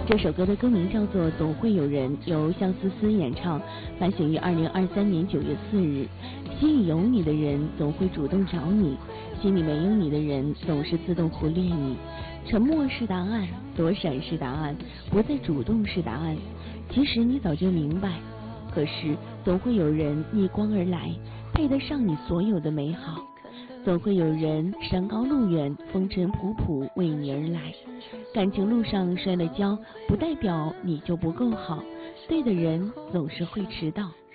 这首歌的歌名叫做《总会有人》，由相思思演唱，发行于2023年9月4日。心里有你的人总会主动找你，心里没有你的人总是自动忽略你。沉默是答案，躲闪是答案，不再主动是答案。其实你早就明白，可是总会有人逆光而来，配得上你所有的美好。总会有人山高路远，风尘仆仆为你而来。感情路上摔了跤，不代表你就不够好，对的人总是会迟到。